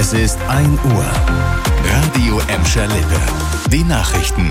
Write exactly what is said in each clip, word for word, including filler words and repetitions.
Es ist ein Uhr. Radio Emscher Lippe. Die Nachrichten.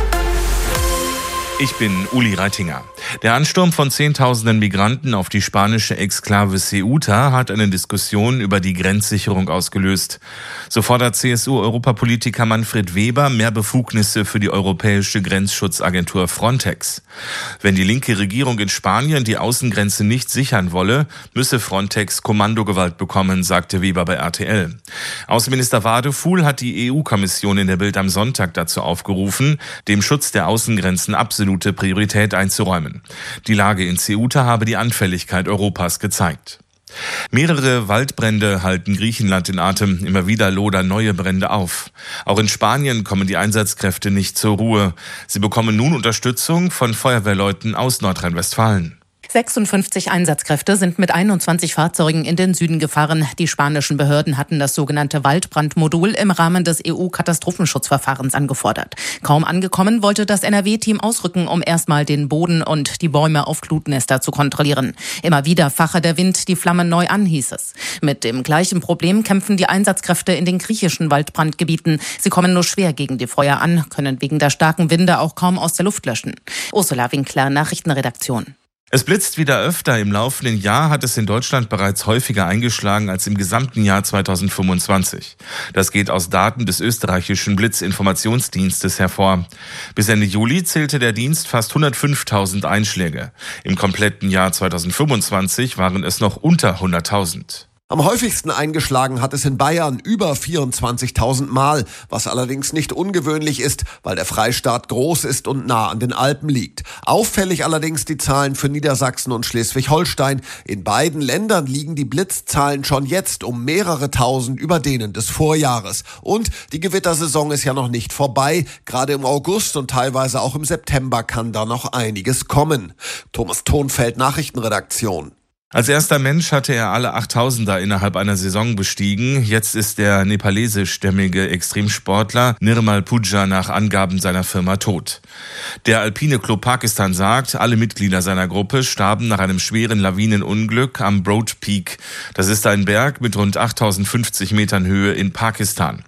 Ich bin Uli Reitinger. Der Ansturm von Zehntausenden Migranten auf die spanische Exklave Ceuta hat eine Diskussion über die Grenzsicherung ausgelöst. So fordert C S U-Europapolitiker Manfred Weber mehr Befugnisse für die europäische Grenzschutzagentur Frontex. Wenn die linke Regierung in Spanien die Außengrenze nicht sichern wolle, müsse Frontex Kommandogewalt bekommen, sagte Weber bei R T L. Außenminister Wadefuhl hat die E U-Kommission in der Bild am Sonntag dazu aufgerufen, dem Schutz der Außengrenzen absolute Priorität einzuräumen. Die Lage in Ceuta habe die Anfälligkeit Europas gezeigt. Mehrere Waldbrände halten Griechenland in Atem. Immer wieder lodern neue Brände auf. Auch in Spanien kommen die Einsatzkräfte nicht zur Ruhe. Sie bekommen nun Unterstützung von Feuerwehrleuten aus Nordrhein-Westfalen. sechsundfünfzig Einsatzkräfte sind mit einundzwanzig Fahrzeugen in den Süden gefahren. Die spanischen Behörden hatten das sogenannte Waldbrandmodul im Rahmen des E U-Katastrophenschutzverfahrens angefordert. Kaum angekommen, wollte das N R W-Team ausrücken, um erstmal den Boden und die Bäume auf Flutnester zu kontrollieren. Immer wieder fache der Wind die Flammen neu an, hieß es. Mit dem gleichen Problem kämpfen die Einsatzkräfte in den griechischen Waldbrandgebieten. Sie kommen nur schwer gegen die Feuer an, können wegen der starken Winde auch kaum aus der Luft löschen. Ursula Winkler, Nachrichtenredaktion. Es blitzt wieder öfter. Im laufenden Jahr hat es in Deutschland bereits häufiger eingeschlagen als im gesamten Jahr zweitausendfünfundzwanzig. Das geht aus Daten des österreichischen Blitzinformationsdienstes hervor. Bis Ende Juli zählte der Dienst fast hundertfünftausend Einschläge. Im kompletten Jahr zweitausendfünfundzwanzig waren es noch unter hunderttausend. Am häufigsten eingeschlagen hat es in Bayern über vierundzwanzigtausend Mal, was allerdings nicht ungewöhnlich ist, weil der Freistaat groß ist und nah an den Alpen liegt. Auffällig allerdings die Zahlen für Niedersachsen und Schleswig-Holstein. In beiden Ländern liegen die Blitzzahlen schon jetzt um mehrere tausend über denen des Vorjahres. Und die Gewittersaison ist ja noch nicht vorbei. Gerade im August und teilweise auch im September kann da noch einiges kommen. Thomas Thonfeld, Nachrichtenredaktion. Als erster Mensch hatte er alle achttausender innerhalb einer Saison bestiegen. Jetzt ist der nepalesischstämmige Extremsportler Nirmal Pooja nach Angaben seiner Firma tot. Der Alpine Club Pakistan sagt, alle Mitglieder seiner Gruppe starben nach einem schweren Lawinenunglück am Broad Peak. Das ist ein Berg mit rund achttausendfünfzig Metern Höhe in Pakistan.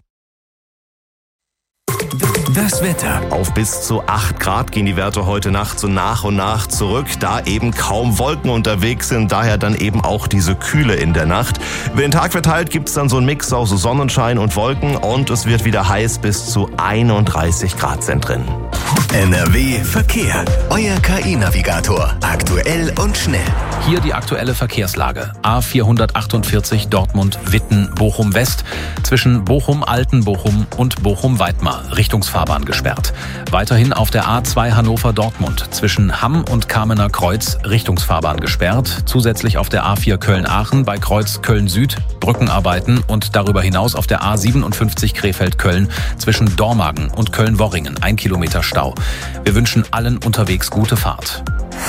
Das Wetter. Auf bis zu acht Grad gehen die Werte heute Nacht so nach und nach zurück, da eben kaum Wolken unterwegs sind, daher dann eben auch diese Kühle in der Nacht. Über den Tag verteilt gibt es dann so einen Mix aus Sonnenschein und Wolken und es wird wieder heiß, bis zu einunddreißig Grad sind drin. N R W Verkehr. Euer K I-Navigator. Aktuell und schnell. Hier die aktuelle Verkehrslage. A vierhundertachtundvierzig Dortmund-Witten, Bochum-West. Zwischen Bochum-Altenbochum und Bochum-Weidmar. Richtungsfahrbahn gesperrt. Weiterhin auf der A zwei Hannover-Dortmund. Zwischen Hamm und Kamener Kreuz. Richtungsfahrbahn gesperrt. Zusätzlich auf der A vier Köln-Aachen bei Kreuz Köln-Süd. Brückenarbeiten und darüber hinaus auf der A siebenundfünfzig Krefeld-Köln. Zwischen Dormagen und Köln-Worringen. Ein Kilometer Stau. Wir wünschen allen unterwegs gute Fahrt.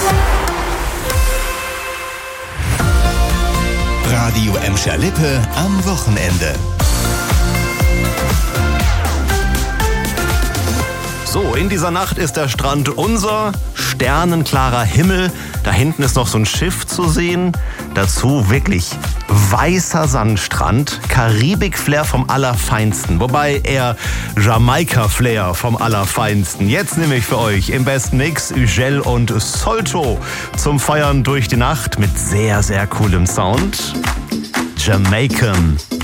Radio Emscher Lippe am Wochenende. So, in dieser Nacht ist der Strand unser, sternenklarer Himmel. Da hinten ist noch so ein Schiff zu sehen. Dazu wirklich weißer Sandstrand, Karibik-Flair vom Allerfeinsten. Wobei eher Jamaika-Flair vom Allerfeinsten. Jetzt nehme ich für euch im besten Mix Ugel und Solto zum Feiern durch die Nacht mit sehr, sehr coolem Sound. Jamaican.